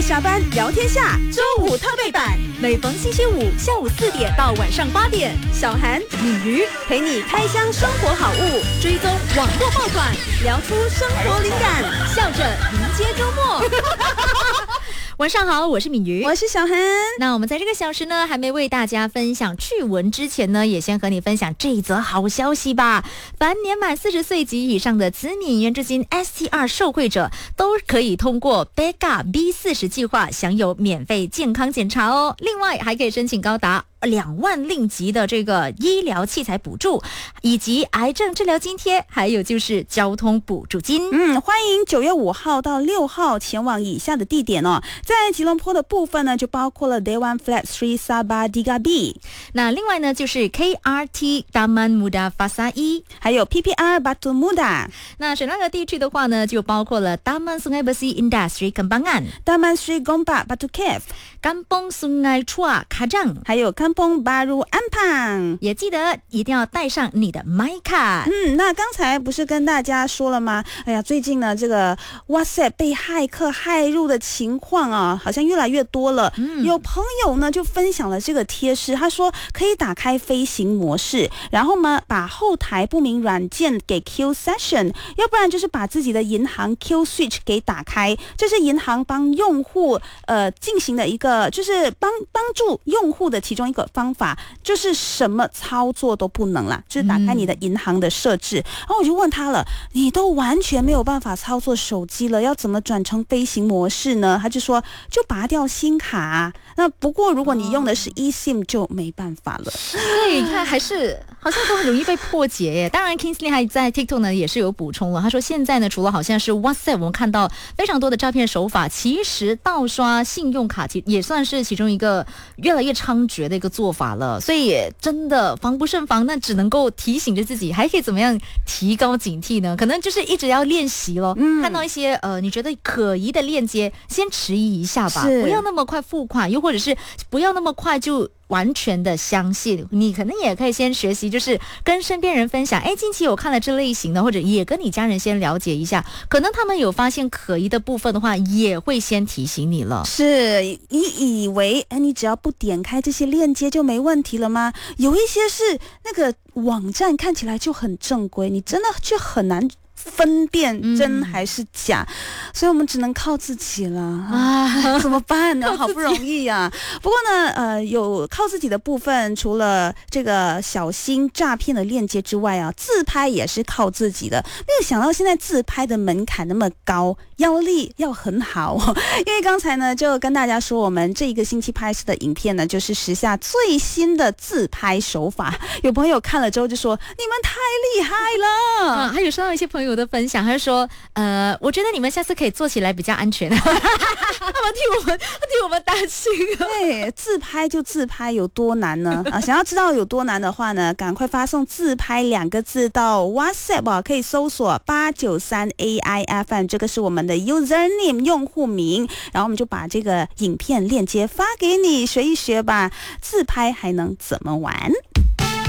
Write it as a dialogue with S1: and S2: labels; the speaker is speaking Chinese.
S1: 下班聊天下，周五特备版，每逢星期五下午4点到晚上8点，小韩、敏瑜陪你开箱生活好物，追踪网络爆款，聊出生活灵感，笑着迎接周末。
S2: 晚上好，我是敏瑜，
S1: 我是小韩。
S2: 那我们在这个小时呢，还没为大家分享趣闻之前呢，也先和你分享这一则好消息吧。凡年满40岁及以上的子女援助金 STR 受惠者，都可以通过 BEGA B40 计划享有免费健康检查哦。另外，还可以申请高达2万令吉的这个医疗器材补助，以及癌症治疗津贴，还有就是交通补助金。
S1: 欢迎9月5号到6号前往以下的地点哦。在吉隆坡的部分呢，就包括了 Dewan Flats Sri Sabah Tiga B。
S2: 那另外呢，就是 KRT Taman Muda Fasa 1，
S1: 还有 PPR Batu Muda。
S2: 那省那个地区的话呢，就包括了 Taman Sungai Bersih Industri
S1: Kembangan、Taman Sri Gombak Batu
S2: Cave、Kampung Sungai Chua Kajang，
S1: 还有 Kampung Baru Ampang。
S2: 也记得一定要带上你的 My 卡。
S1: 那刚才不是跟大家说了吗？哎呀，最近呢，这个 WhatsApp 被骇客骇入的情况啊，好像越来越多了。有朋友呢就分享了这个贴士，他说可以打开飞行模式，然后呢把后台不明软件给 Q Session， 要不然就是把自己的银行 Q Switch 给打开。这是银行帮用户进行的一个，就是帮助用户的其中一个方法，就是什么操作都不能啦，就是打开你的银行的设置。然后我就问他了，你都完全没有办法操作手机了，要怎么转成飞行模式呢？他就说就拔掉新卡。那不过如果你用的是 eSIM 就没办法了。
S2: 对，你看还是好像都很容易被破解耶。当然 Kingsley 还在 TikTok 呢也是有补充了，他说现在呢除了好像是 WhatsApp 我们看到非常多的诈骗手法，其实盗刷信用卡也算是其中一个越来越猖獗的一个做法了，所以真的防不胜防，那只能够提醒着自己，还可以怎么样提高警惕呢？可能就是一直要练习咯。看到一些你觉得可疑的链接，先迟疑一下吧，不要那么快付款，又或者是不要那么快就完全的相信。你可能也可以先学习，就是跟身边人分享，近期我看了这类型的，或者也跟你家人先了解一下，可能他们有发现可疑的部分的话，也会先提醒你了。
S1: 是，你以为你只要不点开这些链接就没问题了吗？有一些是那个网站看起来就很正规，你真的就很难分辨真还是假，所以我们只能靠自己了怎么办呢？好不容易啊。不过呢有靠自己的部分，除了这个小心诈骗的链接之外啊，自拍也是靠自己的。没有想到现在自拍的门槛那么高，腰力要很好因为刚才呢就跟大家说，我们这一个星期拍摄的影片呢，就是时下最新的自拍手法。有朋友看了之后就说你们太厉害了
S2: 还有收到一些朋友的分享，他说我觉得你们下次可以做起来比较安全他们替我们担心
S1: 对，自拍就自拍，有多难呢想要知道有多难的话呢，赶快发送自拍2个字到 WhatsApp 可以搜索893 AIFM， 这个是我们的 username 用户名，然后我们就把这个影片链接发给你，学一学吧，自拍还能怎么玩。